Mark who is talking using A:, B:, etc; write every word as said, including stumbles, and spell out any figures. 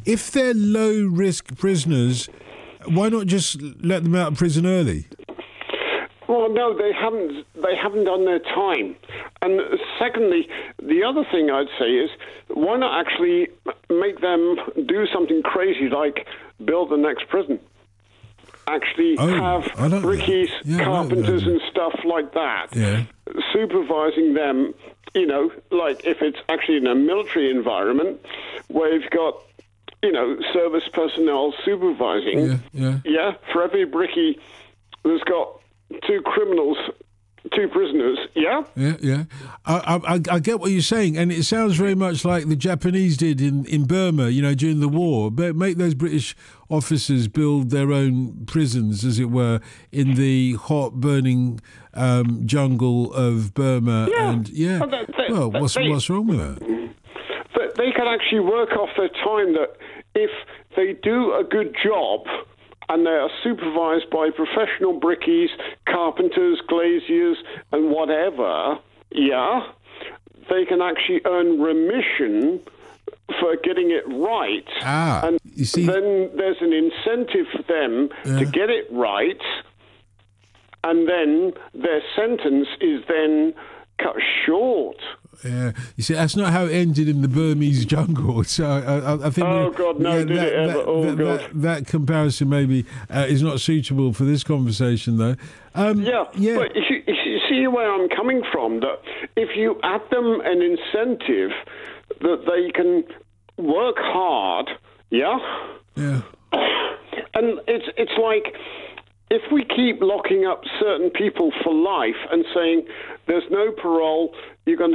A: if they're low-risk prisoners, why not just let them out of prison early?
B: Well, no, they haven't. They haven't done their time. And secondly, the other thing I'd say is, why not actually make them do something crazy like build the next prison? Actually
A: oh,
B: have brickies,
A: yeah,
B: carpenters
A: right,
B: and stuff like that,
A: yeah.
B: supervising them, you know, like if it's actually in a military environment where you've got, you know, service personnel supervising.
A: Yeah, yeah.
B: Yeah, for every brickie, there's got two criminals, two prisoners, yeah?
A: Yeah, yeah. I, I, I get what you're saying, and it sounds very much like the Japanese did in, in Burma, you know, during the war. But make those British officers build their own prisons, as it were, in the hot, burning um, jungle of Burma.
B: Yeah.
A: And, yeah,
B: Well, they, they,
A: well, what's,
B: they,
A: what's wrong with that?
B: But they can actually work off their time that if they do a good job and they are supervised by professional brickies, carpenters, glaziers, and whatever, yeah, they can actually earn remission for getting it right.
A: Ah,
B: and
A: you see,
B: then there's an incentive for them
A: yeah.
B: to get it right, and then their sentence is then cut short.
A: Yeah, you see, that's not how it ended in the Burmese jungle. So I, I, I think.
B: Oh God, no!
A: Yeah,
B: did
A: that,
B: it ever?
A: that,
B: Oh
A: that,
B: God!
A: That, that comparison maybe uh, is not suitable for this conversation, though. Um,
B: yeah,
A: yeah.
B: But you, you see where I'm coming from. That if you add them an incentive that they can work hard, yeah,
A: yeah,
B: and it's it's like, if we keep locking up certain people for life and saying there's no parole, you're going